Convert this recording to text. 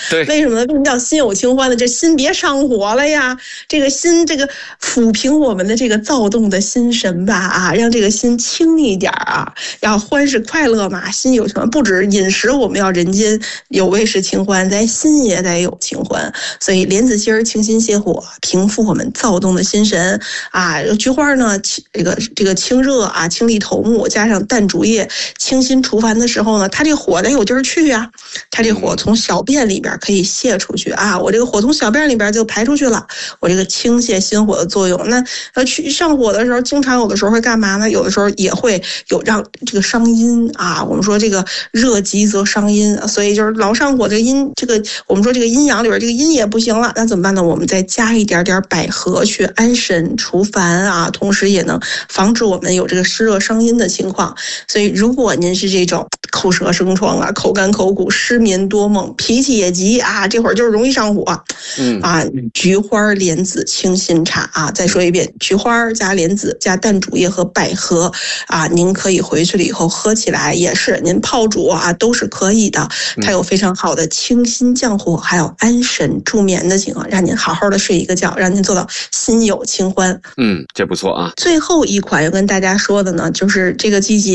对， 为什么叫心有清欢呢？这心别上火了呀，这个心这个抚平我们的这个躁动的心神吧啊，让这个心轻一点啊，要欢是快乐嘛，心有清欢，不止饮食我们要人间有味是清欢，咱心也得有清欢。所以莲子心儿清心泻火，平复我们躁动的心神啊。菊花呢，这个清热啊，清利头目，加上淡竹叶，清心除烦的时候呢，它这火得有地儿去啊，它这火从小便里边可以泄出去啊，我这个火从小便里边就排出去了，我这个清泻心火的作用。那去上火的时候，经常有的时候会干嘛呢？有的时候也会有让这个伤阴啊。我们说这个热极则伤阴，所以就是老上火，这个阴，这个我们说这个阴阳里边这个阴也不行了，那怎么办呢？我们再加一点点百合去安神除烦啊，同时也能防止我们有这个湿热伤阴的情况。所以如果您是这种口舌生疮啊、口干口苦、失眠多梦、脾气也急啊，这会儿就是容易上火，菊花莲子清心茶啊，再说一遍，菊花加莲子加淡竹叶和百合啊，您可以回去了以后喝起来也是，您泡煮啊都是可以的，它有非常好的清心降火，还有安神助眠的情况，让您好好的睡一个觉，让您做到心有清欢。 这不错啊。 最后一款要跟大家说的呢，就是这个季节